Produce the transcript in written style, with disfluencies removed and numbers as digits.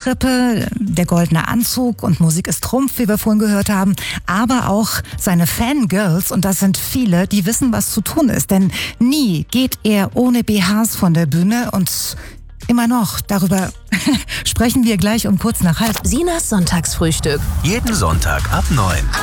Rolltreppe, der goldene Anzug und Musik ist Trumpf, wie wir vorhin gehört haben, aber auch seine Fangirls, und das sind viele, die wissen, was zu tun ist, denn nie geht er ohne BHs von der Bühne und immer noch, darüber sprechen wir gleich um kurz nach halb. Sinas Sonntagsfrühstück. Jeden Sonntag ab 9.